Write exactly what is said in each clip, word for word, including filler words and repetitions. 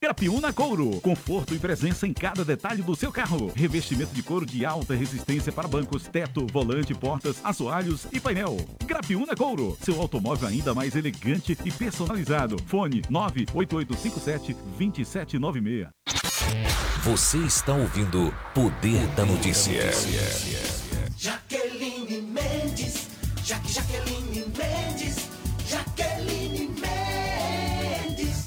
Grapiúna Couro, conforto e presença em cada detalhe do seu carro. Revestimento de couro de alta resistência para bancos, teto, volante, portas, assoalhos e painel. Grapiúna Couro, seu automóvel ainda mais elegante e personalizado. Fone nove oito oito cinco sete, dois sete nove seis. Você está ouvindo Poder da Notícia. Jaqueline Mendes, Jaque Jaqueline Mendes, Jaqueline Mendes.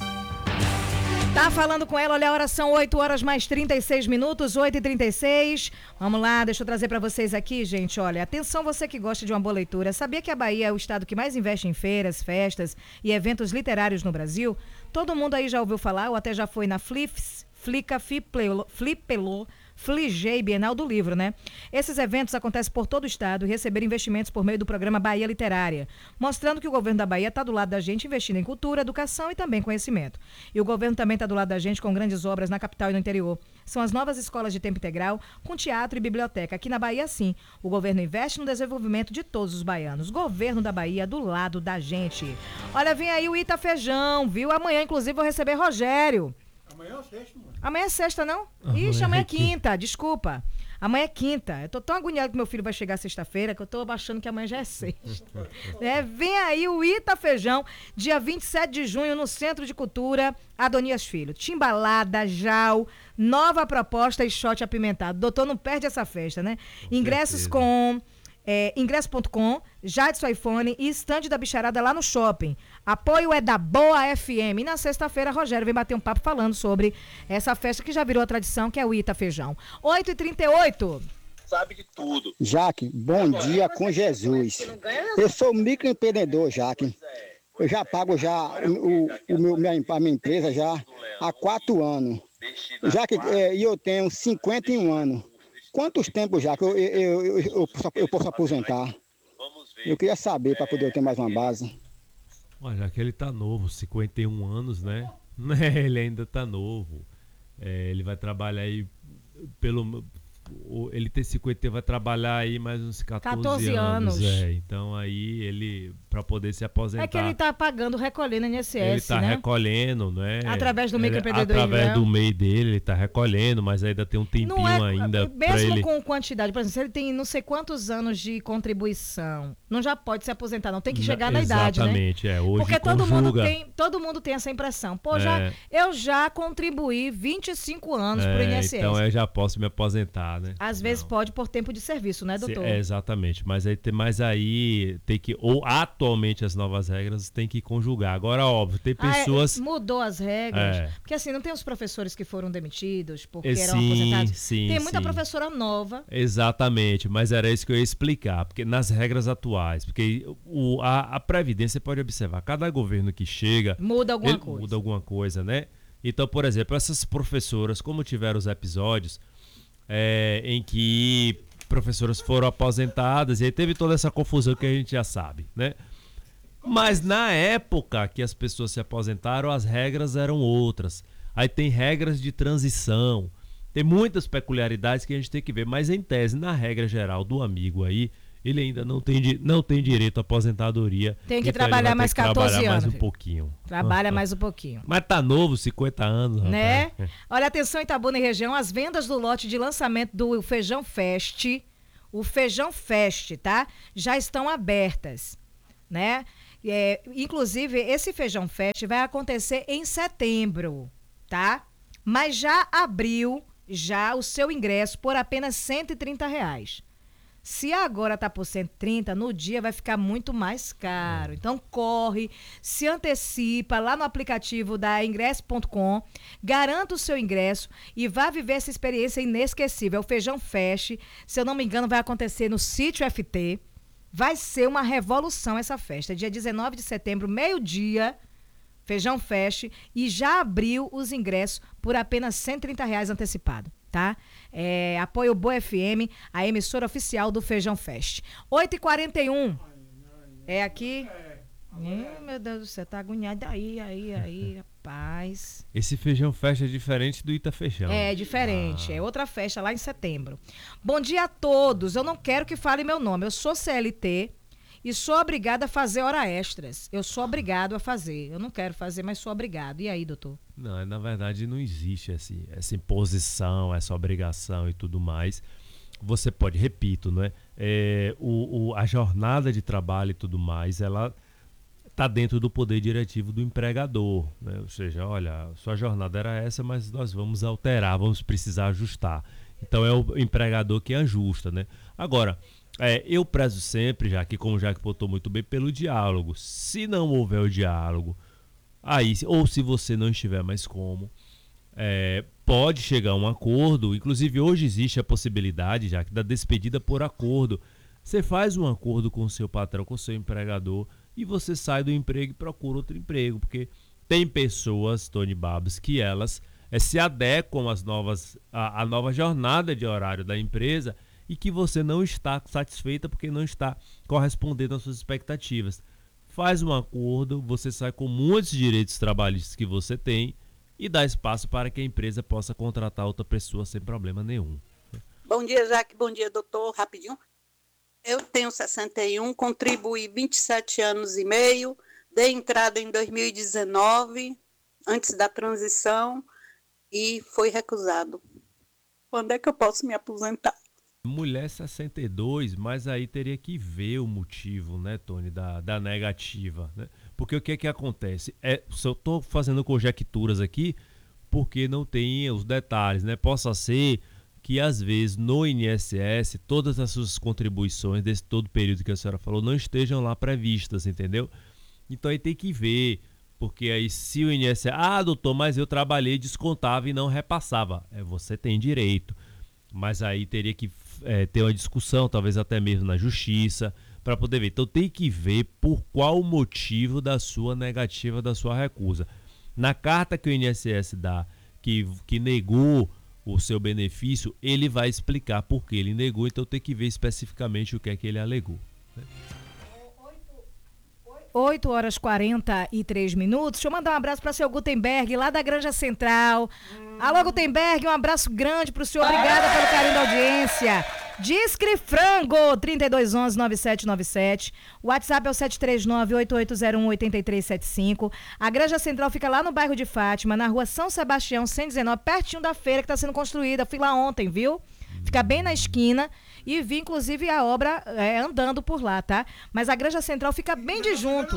Tá falando com ela, olha a hora, são oito horas mais trinta e seis minutos, oito e trinta e seis. Vamos lá, deixa eu trazer para vocês aqui, gente, olha, atenção você que gosta de uma boa leitura. Sabia que a Bahia é o estado que mais investe em feiras, festas e eventos literários no Brasil? Todo mundo aí já ouviu falar ou até já foi na Flifs, Flica, Flipelô, Flipelô, Fligê e Bienal do Livro, né? Esses eventos acontecem por todo o estado e receberam investimentos por meio do programa Bahia Literária, mostrando que o governo da Bahia está do lado da gente investindo em cultura, educação e também conhecimento. E o governo também está do lado da gente com grandes obras na capital e no interior. São as novas escolas de tempo integral com teatro e biblioteca. Aqui na Bahia, sim, o governo investe no desenvolvimento de todos os baianos. Governo da Bahia do lado da gente. Olha, vem aí o Ita Feijão, viu? Amanhã, inclusive, vou receber Rogério. Amanhã é sexta, mano. Amanhã é sexta, não? Amanhã Ixi, amanhã é é quinta. quinta, desculpa. Amanhã é quinta. Eu tô tão agoniado que meu filho vai chegar sexta-feira que eu tô achando que amanhã já é sexta. É, vem aí o Ita Feijão, dia vinte e sete de junho, no Centro de Cultura Adonias Filho. Timbalada, Jau, nova proposta e shot apimentado. Doutor, não perde essa festa, né? Com Ingressos certeza. com... É, ingresso ponto com, Jadson iPhone e estande da bicharada lá no shopping. Apoio é da Boa F M. E na sexta-feira, Rogério vem bater um papo falando sobre essa festa que já virou a tradição, que é o Ita Feijão. oito e trinta e oito. Sabe de tudo. Jaque, bom dia com Jesus. Eu sou microempreendedor, Jaque. Eu já pago já o, o, o meu, minha, a minha empresa já há quatro anos. Jaque, é, e eu tenho cinquenta e um anos. Quantos tempos já que eu, eu, eu, eu, posso, eu posso aposentar? Eu queria saber para poder ter mais uma base. Olha, já que ele tá novo, cinquenta e um anos, né? Ele ainda tá novo. É, ele vai trabalhar aí pelo... Ele tem cinquenta, vai trabalhar aí mais uns quatorze anos. É, então aí ele, para poder se aposentar... É que ele tá pagando, recolhendo I N S S, Ele tá né? recolhendo, né? Através do microempreendedorismo. Através do meio dele, ele tá recolhendo, mas ainda tem um tempinho não é, ainda pra ele... Mesmo com quantidade, por exemplo, se ele tem não sei quantos anos de contribuição, não já pode se aposentar, não tem que chegar na, na idade, né? Exatamente, é. Hoje Porque conjuga... todo mundo, tem, todo mundo tem essa impressão. Pô, é. já, eu já contribuí vinte e cinco anos é, pro I N S S. Então eu já posso me aposentar, né? Às vezes pode por tempo de serviço, né, doutor? É, exatamente, mas aí, tem, mas aí tem que, ou atualmente as novas regras tem que conjugar. Agora, óbvio, tem pessoas... Ah, é, mudou as regras, é. porque assim, não tem os professores que foram demitidos porque é, eram sim, aposentados? Sim, tem muita sim. professora nova. Exatamente, mas era isso que eu ia explicar, porque nas regras atuais, porque o, a, a Previdência, pode observar, cada governo que chega... Muda alguma ele coisa. Muda alguma coisa, né? Então, por exemplo, essas professoras, como tiveram os episódios... É, em que professoras foram aposentadas e aí teve toda essa confusão que a gente já sabe, né? Mas na época que as pessoas se aposentaram, as regras eram outras. Aí tem regras de transição, tem muitas peculiaridades que a gente tem que ver, mas em tese, na regra geral do amigo aí, ele ainda não tem, não tem direito à aposentadoria. Tem que então trabalhar mais quatorze anos. mais um pouquinho. Trabalha mais um pouquinho. Mas tá novo, cinquenta anos. Né? Rapaz. Olha, atenção Itabuna e região, as vendas do lote de lançamento do Feijão Fest, o Feijão Fest, tá? Já estão abertas, né? É, inclusive, esse Feijão Fest vai acontecer em setembro, tá? Mas já abriu já o seu ingresso por apenas cento e trinta reais. Se agora tá por cento e trinta, no dia vai ficar muito mais caro. Então corre, se antecipa lá no aplicativo da ingresso ponto com, garanta o seu ingresso e vá viver essa experiência inesquecível. O Feijão Fest, se eu não me engano, vai acontecer no Sítio F T. Vai ser uma revolução essa festa. Dia dezenove de setembro, meio-dia, Feijão Fest, e já abriu os ingressos por apenas cento e trinta reais antecipado. Tá? É, apoio Boa F M, a emissora oficial do Feijão Fest. oito e quarenta e um. É aqui. Ih, meu Deus do céu, tá agoniado. Aí, aí, aí, rapaz. Esse Feijão Fest é diferente do Ita Feijão. É diferente, ah. é outra festa lá em setembro. Bom dia a todos. Eu não quero que fale meu nome. Eu sou C L T e sou obrigado a fazer hora extras. Eu sou obrigado a fazer. Eu não quero fazer, mas sou obrigado. E aí, doutor? Não, na verdade não existe esse, essa imposição, essa obrigação e tudo mais. Você pode, repito, né? É, o, o, a jornada de trabalho e tudo mais, ela está dentro do poder diretivo do empregador, né? Ou seja, olha, sua jornada era essa, mas nós vamos alterar, vamos precisar ajustar. Então é o empregador que ajusta, né? Agora, é, eu prezo sempre, já que como o Jaque botou muito bem, pelo diálogo. Se não houver o diálogo, aí, ou se você não estiver mais como, é, pode chegar a um acordo. Inclusive hoje existe a possibilidade, já que da despedida por acordo. Você faz um acordo com o seu patrão, com o seu empregador, e você sai do emprego e procura outro emprego, porque tem pessoas, Tony Babs, que elas é, se adequam às novas, à, à nova jornada de horário da empresa e que você não está satisfeita porque não está correspondendo às suas expectativas. Faz um acordo, você sai com muitos direitos trabalhistas que você tem e dá espaço para que a empresa possa contratar outra pessoa sem problema nenhum. Bom dia, Jaque. Bom dia, doutor. Rapidinho. Eu tenho sessenta e um, contribuí vinte e sete anos e meio, dei entrada em dois mil e dezenove, antes da transição, e foi recusado. Quando é que eu posso me aposentar? Mulher sessenta e dois, mas aí teria que ver o motivo, né, Tony, da, da negativa, né? Porque o que é que acontece? É, eu estou fazendo conjecturas aqui porque não tem os detalhes, né? Possa ser que às vezes no I N S S todas as suas contribuições desse todo período que a senhora falou não estejam lá previstas, entendeu? Então aí tem que ver, porque aí se o I N S S... Ah, doutor, mas eu trabalhei, descontava e não repassava. É, você tem direito, mas aí teria que é, ter uma discussão, talvez até mesmo na justiça, para poder ver. Então tem que ver por qual o motivo da sua negativa, da sua recusa. Na carta que o I N S S dá, que, que negou o seu benefício, ele vai explicar por que ele negou, então tem que ver especificamente o que é que ele alegou. oito horas e quarenta e três minutos. Deixa eu mandar um abraço para o senhor Gutenberg, lá da Granja Central. Hum. Alô, Gutenberg, um abraço grande para o senhor. Obrigada pelo carinho da audiência. Discre Frango, trinta e dois onze, nove sete nove sete. O WhatsApp é o sete três nove, oito oito zero um, oito três sete cinco. A Granja Central fica lá no bairro de Fátima, na rua São Sebastião, cento e dezenove, pertinho da feira que está sendo construída. Fui lá ontem, viu? Fica bem na esquina e vi, inclusive, a obra é, andando por lá, tá? Mas a Granja Central fica bem de junto.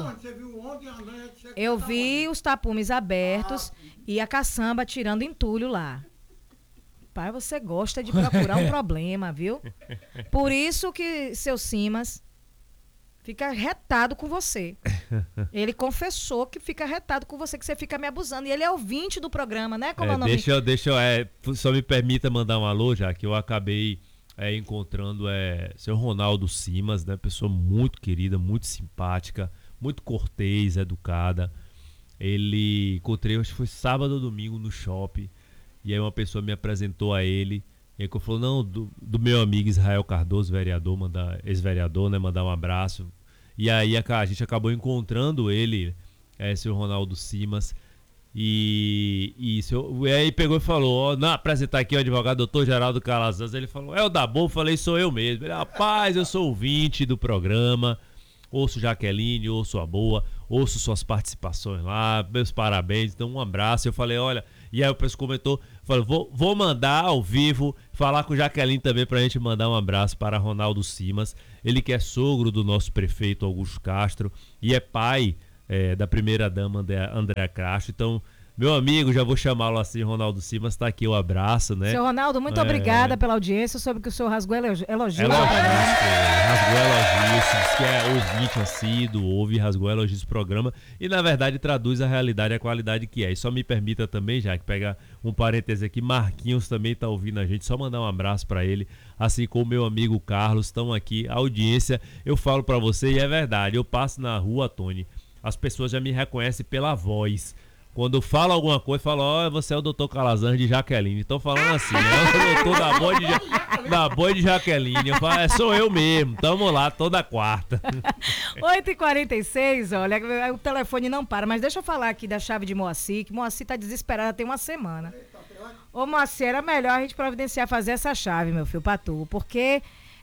Eu vi os tapumes abertos e a caçamba tirando entulho lá. Pai, você gosta de procurar um problema, viu? Por isso que seu Simas fica retado com você. Ele confessou que fica retado com você, que você fica me abusando. E ele é ouvinte do programa, né? Como é, é o nome? Deixa eu, deixa eu, é, só me permita mandar um alô, já que eu acabei é, encontrando é, seu Ronaldo Simas, né? Pessoa muito querida, muito simpática, muito cortês, educada. Ele encontrei, acho que foi sábado ou domingo no shopping. E aí uma pessoa me apresentou a ele. E aí eu falou, não, do, do meu amigo Israel Cardoso, vereador, manda, ex-vereador, né? Mandar um abraço. E aí a, a gente acabou encontrando ele, é, seu Ronaldo Simas. E, e, seu, e aí pegou e falou, ó, não, apresentar aqui o advogado doutor Geraldo Calazans. Ele falou, é o da Boa? Eu falei, sou eu mesmo. Ele, rapaz, eu sou ouvinte do programa. Ouço Jaqueline, ouço a Boa, ouço suas participações lá, meus parabéns, então um abraço. Eu falei, olha, e aí o pessoal comentou, falei, vou, vou mandar ao vivo, falar com Jaqueline também pra gente mandar um abraço para Ronaldo Simas, ele que é sogro do nosso prefeito Augusto Castro e é pai é, da primeira dama André, Andréa Castro, então... Meu amigo, já vou chamá-lo assim, Ronaldo Simas, tá aqui o abraço, né? Seu Ronaldo, muito é... obrigada pela audiência. Eu soube que o senhor rasgou elogio. elogio elogio rasgou elogios, disse que é ouvinte assíduo, ouve e rasgou elogios do programa. E, na verdade, traduz a realidade e a qualidade que é. E só me permita também, já que pegar um parêntese aqui, Marquinhos também tá ouvindo a gente. Só mandar um abraço pra ele, assim como o meu amigo Carlos, estão aqui. A audiência, eu falo pra você, e é verdade, eu passo na rua, Tony, as pessoas já me reconhecem pela voz. Quando fala alguma coisa, fala, ó, oh, você é o doutor Calazans de Jaqueline. Então falando assim, né? O doutor da Boi de, ja... da Boi de Jaqueline. Eu falo, é, sou eu mesmo, tamo lá toda quarta. oito e quarenta e seis, olha, o telefone não para, mas deixa eu falar aqui da chave de Moacir, que Moacir tá desesperada tem uma semana. Ô Moacir, era melhor a gente providenciar fazer essa chave, meu filho, pra tu, porque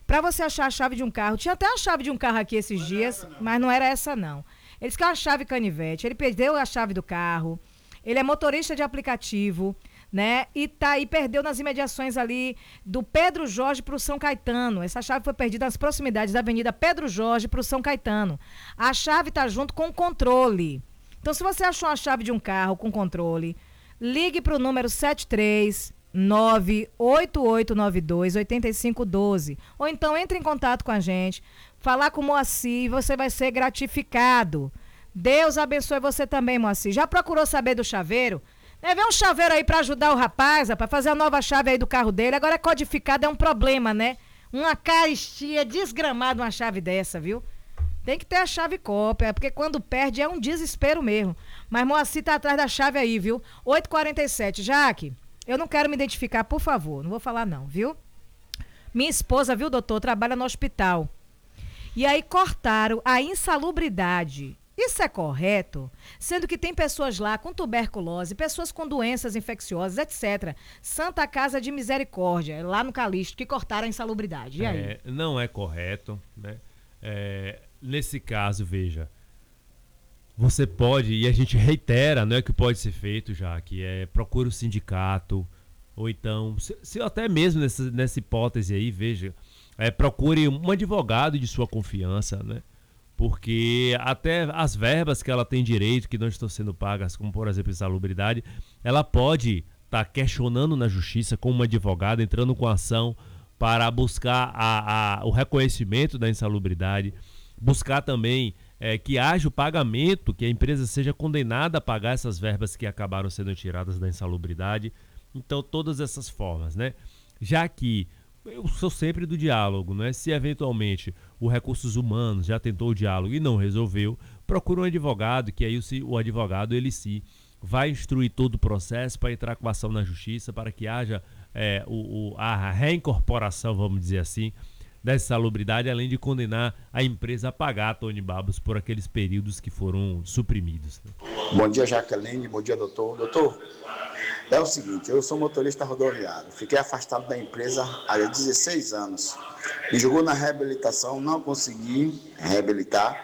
Para você achar a chave de um carro, tinha até a chave de um carro aqui esses dias, mas não era essa não. Ele disse que é uma chave canivete, ele perdeu a chave do carro, ele é motorista de aplicativo, né? E tá e perdeu nas imediações ali do Pedro Jorge para o São Caetano. Essa chave foi perdida nas proximidades da Avenida Pedro Jorge para o São Caetano. A chave tá junto com o controle. Então, se você achou a chave de um carro com controle, ligue para o número sete três nove oito oito nove dois oito cinco um dois. Ou então entre em contato com a gente, falar com o Moacir e você vai ser gratificado. Deus abençoe você também, Moacir. Já procurou saber do chaveiro? Né, vê um chaveiro aí pra ajudar o rapaz, para fazer a nova chave aí do carro dele. Agora é codificado, é um problema, né? Uma caristia desgramada uma chave dessa, viu? Tem que ter a chave cópia, porque quando perde é um desespero mesmo. Mas Moacir tá atrás da chave aí, viu? oito quarenta e sete. Jaque, eu não quero me identificar, por favor. Não vou falar não, viu? Minha esposa, viu, doutor, trabalha no hospital. E aí cortaram a insalubridade. Isso é correto? Sendo que tem pessoas lá com tuberculose, pessoas com doenças infecciosas, etcétera. Santa Casa de Misericórdia, lá no Calixto, que cortaram a insalubridade. E aí? É, não é correto, né? É, nesse caso, veja, você pode, e a gente reitera, não é que pode ser feito já, que é procure o sindicato, ou então, se, se até mesmo nessa, nessa hipótese aí, veja, é, procure um advogado de sua confiança, né? Porque até as verbas que ela tem direito, que não estão sendo pagas, como por exemplo insalubridade, ela pode estar tá questionando na justiça com uma advogada, entrando com ação para buscar a, a, o reconhecimento da insalubridade, buscar também é, que haja o pagamento, que a empresa seja condenada a pagar essas verbas que acabaram sendo tiradas da insalubridade. Então, todas essas formas, né? Já que eu sou sempre do diálogo, né? Se eventualmente o Recursos Humanos já tentou o diálogo e não resolveu, procura um advogado, que aí o, o advogado, ele sim, vai instruir todo o processo para entrar com ação na justiça, para que haja é, o, o, a reincorporação, vamos dizer assim, dessa insalubridade, além de condenar a empresa a pagar, Tony Babos, por aqueles períodos que foram suprimidos. Bom dia, Jaqueline. Bom dia, doutor. Doutor, é o seguinte, eu sou motorista rodoviário, fiquei afastado da empresa há dezesseis anos. Me jogou na reabilitação, não consegui reabilitar.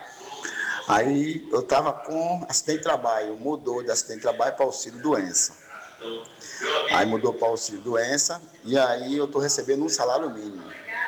Aí eu estava com acidente de trabalho, mudou de acidente de trabalho para auxílio doença. Aí mudou para auxílio doença e aí eu estou recebendo um salário mínimo.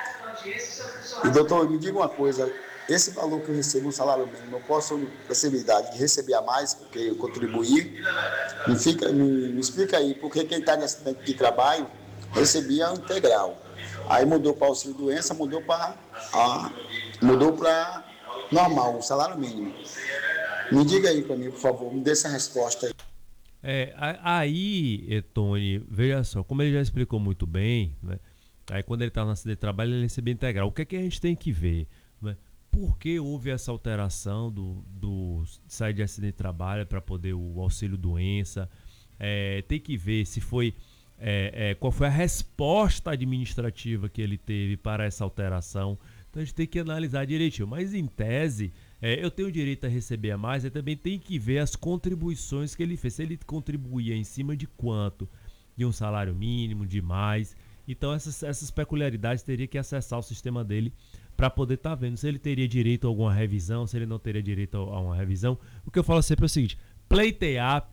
E doutor, me diga uma coisa, esse valor que eu recebo, um salário mínimo, eu posso ter possibilidade de receber a mais, porque eu contribuí? Me, fica, me, me explica aí, porque quem está nesse acidente de trabalho recebia integral. Aí mudou para auxílio doença, mudou para mudou para normal, o salário mínimo. Me diga aí para mim, por favor, me dê essa resposta aí. É, aí, Tony, veja só, como ele já explicou muito bem, né? Aí quando ele está no acidente de trabalho, ele recebe integral. O que é que a gente tem que ver? Né? Por que houve essa alteração do, do sair de acidente de trabalho para poder o auxílio doença? É, tem que ver se foi é, é, qual foi a resposta administrativa que ele teve para essa alteração. Então a gente tem que analisar direitinho. Mas em tese, é, eu tenho direito a receber a mais, e também tem que ver as contribuições que ele fez. Se ele contribuía em cima de quanto? De um salário mínimo, de mais. Então essas, essas peculiaridades teria que acessar o sistema dele para poder estar tá vendo se ele teria direito a alguma revisão, se ele não teria direito a uma revisão. O que eu falo sempre é o seguinte: pleitear